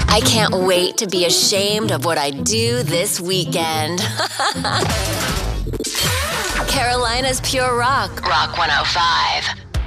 I can't wait to be ashamed of what I do this weekend. Carolina's Pure Rock. Rock 105.